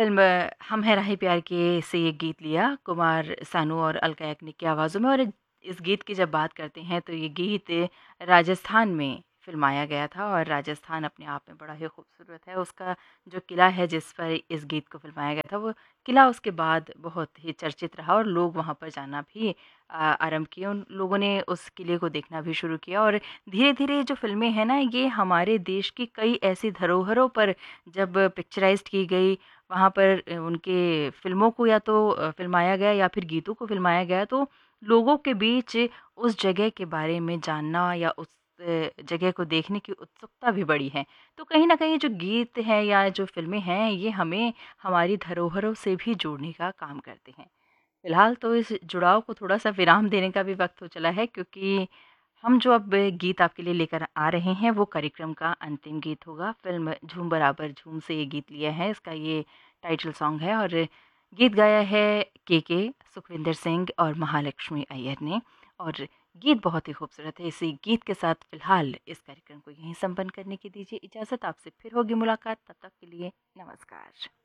Film हम हैं राही प्यार के से ये गीत लिया कुमार सानू और अलका याग्निक की आवाज़ों में। और इस गीत की जब बात करते हैं तो ये गीत राजस्थान में फ़िल्माया गया था और राजस्थान अपने आप में बड़ा ही खूबसूरत है। उसका जो किला है जिस पर इस गीत को फ़िल्माया गया था, वो किला उसके बाद बहुत ही चर्चित रहा और लोग वहाँ पर जाना भी आरंभ किए। उन लोगों ने उस किले को देखना भी शुरू किया और धीरे-धीरे जो फ़िल्में हैं ना, ये हमारे देश की कई ऐसी धरोहरों पर जब पिक्चराइज़्ड की गई, वहाँ पर उनके फ़िल्मों को या तो फ़िल्माया गया या फिर गीतों को फ़िल्माया गया, तो लोगों के बीच उस जगह के बारे में जानना या उस जगह को देखने की उत्सुकता भी बढ़ी है। तो कहीं न कहीं जो गीत हैं या जो फ़िल्में हैं, ये हमें हमारी धरोहरों से भी जोड़ने का काम करते हैं। फ़िलहाल तो इस जुड़ाव को थोड़ा-सा विराम देने का भी वक़्त हो चला है, क्योंकि हम जो अब गीत आपके लिए लेकर आ रहे हैं वो कार्यक्रम का अंतिम गीत होगा। फ़िल्म झूम बराबर झूम से ये गीत लिया है, इसका ये टाइटल सॉन्ग है और गीत गाया है के, सुखविंदर सिंह और महालक्ष्मी अय्यर ने। और गीत बहुत ही खूबसूरत है। इसी गीत के साथ फ़िलहाल इस कार्यक्रम को यहीं संपन्न करने की दीजिए इजाज़त। आपसे फिर होगी मुलाकात, तब तक के लिए नमस्कार।